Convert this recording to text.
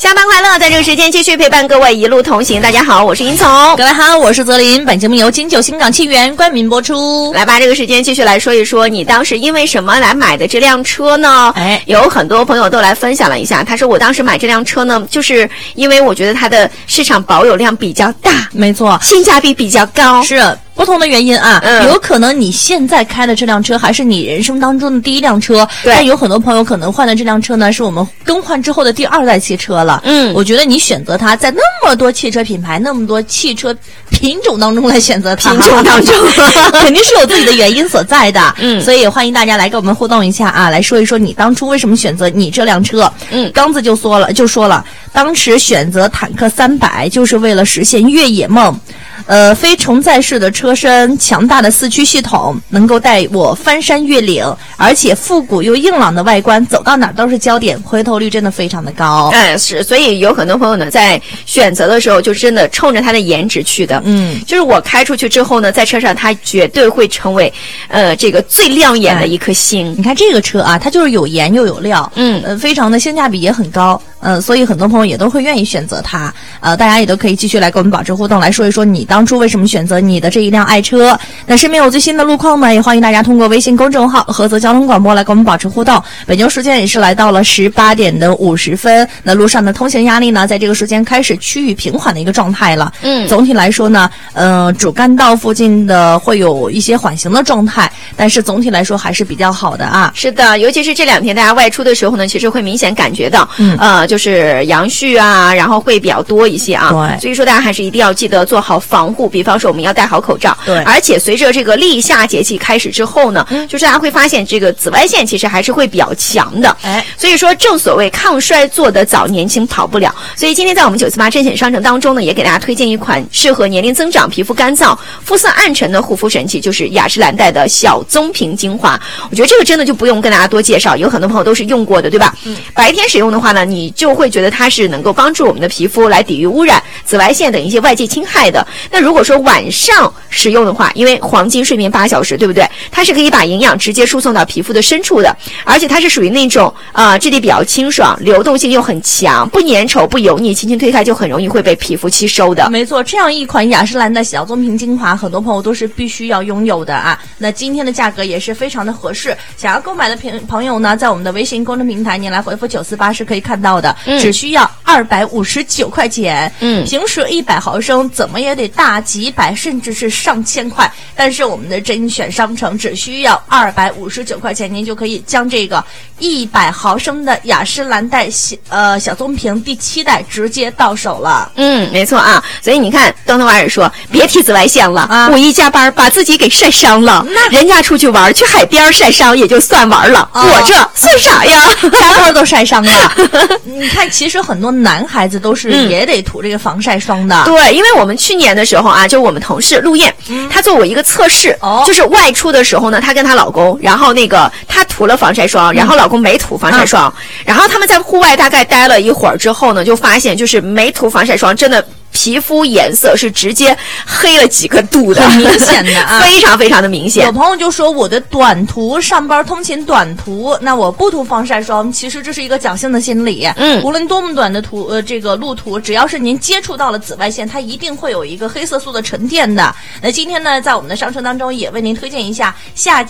下班快乐，在这个时间继续陪伴各位一路同行。大家好，我是殷从。 各位好，我是泽林。本节目由金九新港庆元冠名播出。 来吧，这个时间继续来说一说你当时因为什么来买的这辆车呢？有很多朋友都来分享了一下。他说我当时买这辆车呢，就是因为我觉得它的市场保有量比较大， 没错， 性价比比较高。 是不同的原因啊，有可能你现在开的这辆车还是你人生当中的第一辆车，但有很多朋友可能换的这辆车呢，是我们更换之后的第二代汽车了。我觉得你选择它，在那么多汽车品牌、那么多汽车品种当中来选择它， 品种当中肯定是有自己的原因所在的。所以欢迎大家来跟我们互动一下啊，来说一说你当初为什么选择你这辆车。刚子就说了，当时选择坦克300就是为了实现越野梦。非承载式的车身，强大的四驱系统，能够带我翻山越岭，而且复古又硬朗的外观，走到哪都是焦点，回头率真的非常的高。 是，所以有很多朋友呢，在选择的时候就真的冲着它的颜值去的。就是我开出去之后呢，在车上它绝对会成为这个最亮眼的一颗星。 你看这个车啊，它就是有颜又有料，非常的性价比也很高。所以很多朋友也都会愿意选择它。大家也都可以继续来跟我们保持互动，来说一说你当初为什么选择你的这一辆爱车。那身边有最新的路况呢，也欢迎大家通过微信公众号菏泽交通广播来跟我们保持互动。北京时间也是来到了18点50分，那路上的通行压力呢，在这个时间开始趋于平缓的一个状态了。总体来说呢，主干道附近的会有一些缓行的状态，但是总体来说还是比较好的啊。 是的，尤其是这两天大家外出的时候呢，其实会明显感觉到，就是阳絮啊，然后会比较多一些啊。 对， 所以说大家还是一定要记得做好防护，比方说我们要戴好口罩。 对， 而且随着这个立夏节气开始之后呢，就是大家会发现这个紫外线其实还是会比较强的。所以说正所谓抗衰做得早，年轻跑不了。所以今天在我们948甄选商城当中呢，也给大家推荐一款适合年龄增长、皮肤干燥、肤色暗沉的护肤神器，就是雅诗兰黛的小棕瓶精华。我觉得这个真的就不用跟大家多介绍，有很多朋友都是用过的，对吧？白天使用的话呢，你就会觉得它是能够帮助我们的皮肤来抵御污染、紫外线等一些外界侵害的。那如果说晚上使用的话，因为黄金睡眠8小时，对不对？它是可以把营养直接输送到皮肤的深处的，而且它是属于那种质地比较清爽，流动性又很强，不粘稠不油腻，轻轻推开就很容易会被皮肤吸收的。 没错，这样一款雅诗兰黛小棕瓶精华，很多朋友都是必须要拥有的啊。那今天的价格也是非常的合适，想要购买的朋友呢，在我们的微信公众平台您来回复948是可以看到的，只需要259块钱。平时100毫升怎么也得大几百甚至是上千块，但是我们的甄选商城只需要259块钱，您就可以将这个100毫升的雅诗兰黛小棕瓶第7代直接到手了。 没错啊。所以你看东东娃儿说别提紫外线了，5一加班把自己给晒伤了，人家出去玩去海边晒伤也就算玩了，我这算啥呀？ 加班都晒伤了。你看其实很多男孩子都是也得涂这个防晒霜的。 对，因为我们去年的时候啊，就我们同事陆燕，她做过一个测试，就是外出的时候呢，她跟她老公，然后那个她涂了防晒霜，然后老公没涂防晒霜，然后他们在户外大概待了一会儿之后呢，就发现就是没涂防晒霜真的皮肤颜色是直接黑了几个度的， 很明显的啊， 非常非常的明显。 有朋友就说我的短途上班通勤短途，那我不涂防晒霜，其实这是一个侥幸的心理。无论多么短的这个路途，只要是您接触到了紫外线，它一定会有一个黑色素的沉淀的。那今天呢，在我们的商城当中也为您推荐一下夏